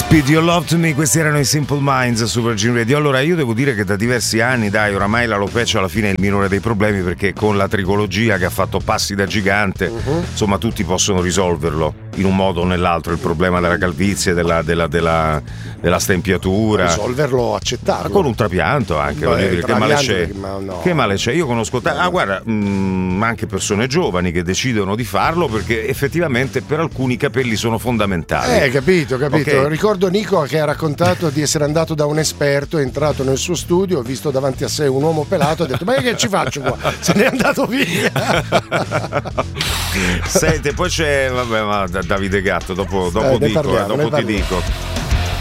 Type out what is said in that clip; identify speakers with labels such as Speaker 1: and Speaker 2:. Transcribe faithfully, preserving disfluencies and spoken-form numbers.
Speaker 1: Speed Your Love to Me, questi erano i Simple Minds su Virgin Radio. Allora io devo dire che da diversi anni, dai, oramai l'alopecia alla fine è il minore dei problemi, perché con la tricologia che ha fatto passi da gigante, uh-huh. insomma tutti possono risolverlo in un modo o nell'altro, il problema della calvizie, della, della, della, della stempiatura.
Speaker 2: Risolverlo, accettarlo.
Speaker 1: Con un trapianto anche,
Speaker 2: Beh,
Speaker 1: voglio dire, che male c'è?
Speaker 2: No.
Speaker 1: Che male c'è? Io conosco t- ah, guarda, mh, anche persone giovani che decidono di farlo perché effettivamente per alcuni i capelli sono fondamentali.
Speaker 2: Eh, capito, capito.
Speaker 1: Okay.
Speaker 2: Ricordo Nico che ha raccontato di essere andato da un esperto, è entrato nel suo studio, ha visto davanti a sé un uomo pelato e ha detto: ma che ci faccio qua? Se n'è andato via.
Speaker 1: Senti, poi c'è vabbè, ma Davide Gatto, dopo, dopo
Speaker 2: eh,
Speaker 1: dico,
Speaker 2: parliamo,
Speaker 1: dopo ti dico.